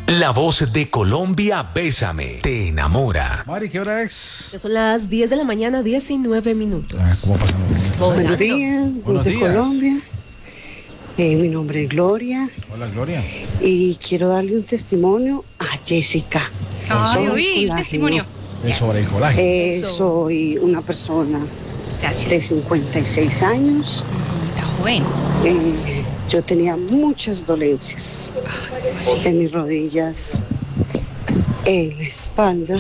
La voz de Colombia, Bésame, te enamora. Mari, ¿qué hora es? Ya son las 10 de la mañana, 19 minutos. ¿Cómo pasan los minutos? Buenos días, Buenos de días. Colombia. Mi nombre es Gloria Hola, Gloria. y quiero darle un testimonio a Jessica. Ay, Sobre oí el colágeno. testimonio. Sobre el colágeno. Eso. Soy una persona Gracias. de 56 años. Está joven. Yo tenía muchas dolencias en mis rodillas, en la espalda,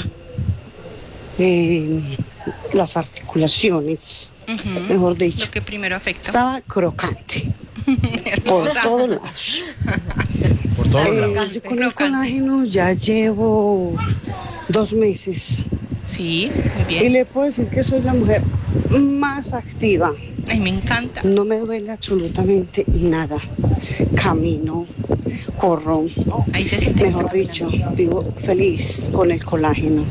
en las articulaciones, mejor dicho. Lo que primero afecta. Estaba crocante por Hermosa. todos lados. Por todos lados. Yo con el Crocante. colágeno ya llevo 2 meses Sí, muy y bien. le puedo decir que soy la mujer más activa. Ay, me encanta. No me duele absolutamente nada. Camino, corro, Ahí se siente. mejor dicho, vivo feliz con el colágeno.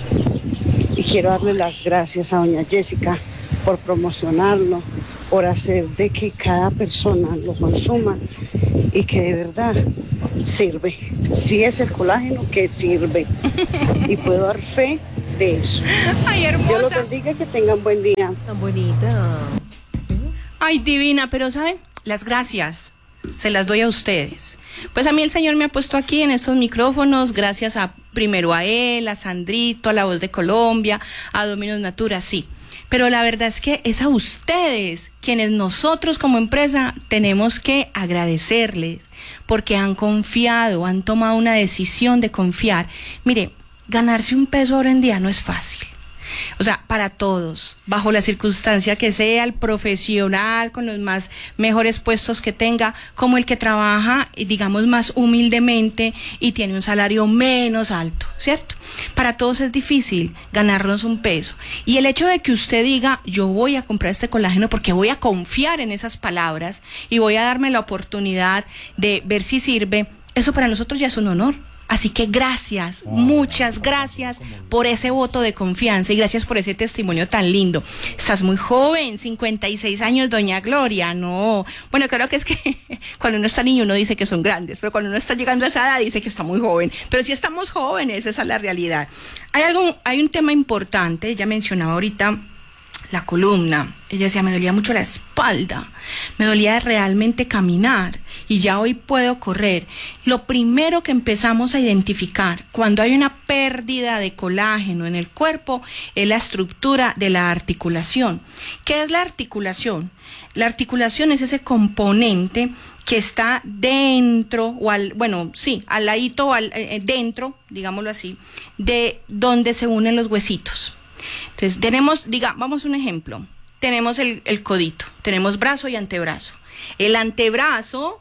Y quiero darle las gracias a doña Jessica por promocionarlo, por hacer de que cada persona lo consuma y que de verdad sirve. Si es el colágeno, que sirve. Y puedo dar fe de eso. Ay, Dios los hermosa. bendiga y que tengan buen día. Tan bonita. Ay, divina, pero ¿saben? Las gracias se las doy a ustedes. Pues a mí el Señor me ha puesto aquí en estos micrófonos, gracias a primero a él, a Sandrito, a La Voz de Colombia, a Dominos Natura, sí. Pero la verdad es que es a ustedes quienes nosotros como empresa tenemos que agradecerles porque han confiado, han tomado una decisión de confiar. Mire, ganarse un peso ahora en día no es fácil. O sea, para todos, bajo la circunstancia que sea, el profesional con los más mejores puestos que tenga, como el que trabaja, digamos, más humildemente y tiene un salario menos alto, ¿cierto? Para todos es difícil ganarnos un peso. Y el hecho de que usted diga, yo voy a comprar este colágeno porque voy a confiar en esas palabras y voy a darme la oportunidad de ver si sirve, eso para nosotros ya es un honor. Así que gracias, muchas gracias por ese voto de confianza y gracias por ese testimonio tan lindo. Estás muy joven, 56 años, doña Gloria, no. Bueno, claro que es que cuando uno está niño uno dice que son grandes, pero cuando uno está llegando a esa edad dice que está muy joven. Pero si estamos jóvenes, esa es la realidad. Hay un tema importante, ella mencionaba ahorita la columna. Ella decía, me dolía mucho la espalda, me dolía realmente caminar y ya hoy puedo correr. Lo primero que empezamos a identificar cuando hay una pérdida de colágeno en el cuerpo es la estructura de la articulación. ¿Qué es la articulación? La articulación es ese componente que está dentro, o al ladito, o dentro, digámoslo así, de donde se unen los huesitos. Entonces tenemos, vamos a un ejemplo, tenemos el codito, tenemos brazo y antebrazo. El antebrazo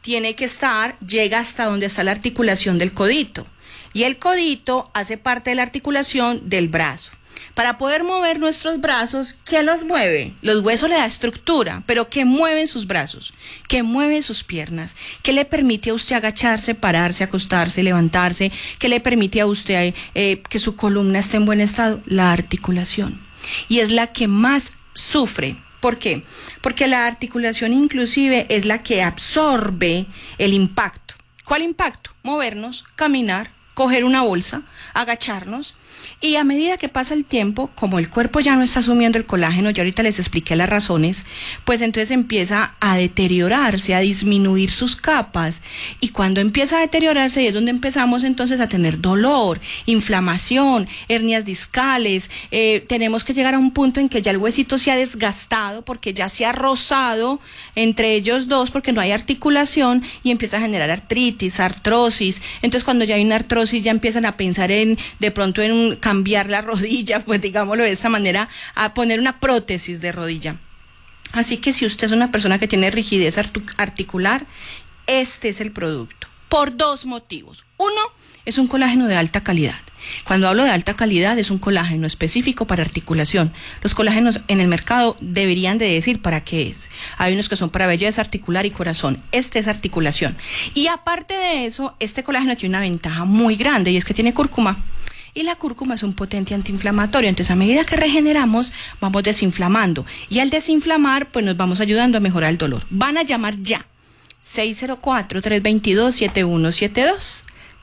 llega hasta donde está la articulación del codito y el codito hace parte de la articulación del brazo. Para poder mover nuestros brazos, ¿qué los mueve? Los huesos le da estructura, pero ¿qué mueven sus brazos? ¿Qué mueven sus piernas? ¿Qué le permite a usted agacharse, pararse, acostarse, levantarse? ¿Qué le permite a usted que su columna esté en buen estado? La articulación. Y es la que más sufre. ¿Por qué? Porque la articulación inclusive es la que absorbe el impacto. ¿Cuál impacto? Movernos, caminar, coger una bolsa, agacharnos. Y a medida que pasa el tiempo, como el cuerpo ya no está asumiendo el colágeno, ya ahorita les expliqué las razones, pues entonces empieza a deteriorarse, a disminuir sus capas. Y cuando empieza a deteriorarse es donde empezamos entonces a tener dolor, inflamación, hernias discales. Tenemos que llegar a un punto en que ya el huesito se ha desgastado porque ya se ha rozado entre ellos dos porque no hay articulación y empieza a generar artritis, artrosis. Entonces cuando ya hay una artrosis ya empiezan a pensar de pronto en cambiar la rodilla, pues digámoslo de esta manera, a poner una prótesis de rodilla. Así que si usted es una persona que tiene rigidez articular, este es el producto. Por 2 motivos. Uno, es un colágeno de alta calidad. Cuando hablo de alta calidad, es un colágeno específico para articulación. Los colágenos en el mercado deberían de decir para qué es. Hay unos que son para belleza articular y corazón. Este es articulación. Y aparte de eso, este colágeno tiene una ventaja muy grande y es que tiene cúrcuma. Y la cúrcuma es un potente antiinflamatorio, entonces a medida que regeneramos vamos desinflamando y al desinflamar pues nos vamos ayudando a mejorar el dolor. Van a llamar ya 604-322-7172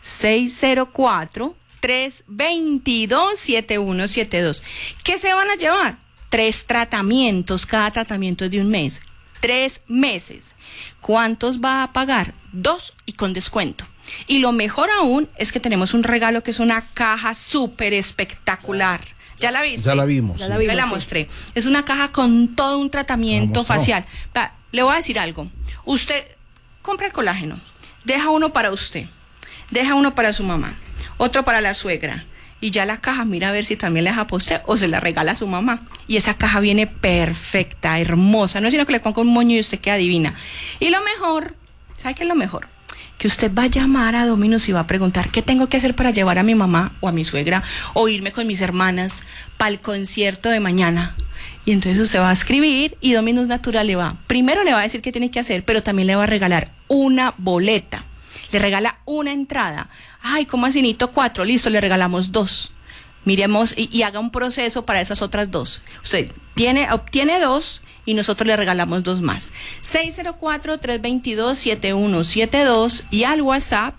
604-322-7172. ¿Qué se van a llevar? 3 tratamientos, cada tratamiento es de un mes. 3 meses. ¿Cuántos va a pagar? 2 y con descuento. Y lo mejor aún es que tenemos un regalo que es una caja súper espectacular. ¿Ya la viste? Ya la vimos. Ya sí. la vimos. Me la sí. mostré. Es una caja con todo un Me tratamiento mostró. facial. Le voy a decir algo. Usted compra el colágeno, deja uno para usted, deja uno para su mamá, otro para la suegra. Y ya la caja, mira a ver si también le deja para usted o se la regala a su mamá. Y esa caja viene perfecta, hermosa. No es sino que le ponga un moño y usted queda divina. Y lo mejor, ¿sabe qué es lo mejor? Que usted va a llamar a Domino's y va a preguntar qué tengo que hacer para llevar a mi mamá o a mi suegra o irme con mis hermanas para el concierto de mañana. Y entonces usted va a escribir y Domino's Natural primero le va a decir qué tiene que hacer, pero también le va a regalar una boleta. Le regala una entrada. Ay, ¿cómo así? Necesito 4. Listo, le regalamos 2. Miremos y haga un proceso para esas otras 2. Usted obtiene 2 y nosotros le regalamos 2 más. 604-322-7172 y al WhatsApp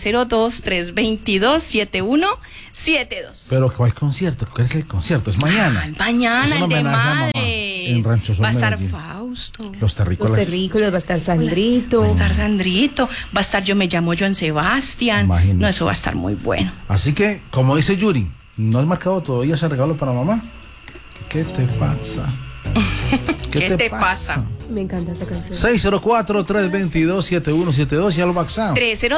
302-322-7172. Pero ¿cuál concierto? ¿Cuál es el concierto? Es mañana. Mañana, Es un el de homenaje a mamá madres. en Rancho Sol, Va a estar Medellín. Fausto. Los terrícolas. Los terrícolas, va a estar Sandrito. Va a estar Sandrito. Va a estar Yo Me Llamo John Sebastián. Imagínese. No, eso va a estar muy bueno. Así que, como dice Yuri, ¿no has marcado todavía ese regalo para mamá? ¿Qué te pasa? ¿Qué te pasa? Me encanta esa canción. 604-322-7172 y al WhatsApp.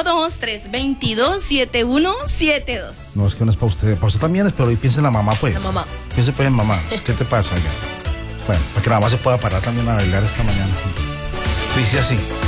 302-322-7172. No, es que no es para usted también es, pero hoy piensa en la mamá, pues. La mamá. Piensa pues en mamá. ¿Qué te pasa? Ya? Bueno, para que la mamá se pueda parar también a bailar esta mañana. Dice así.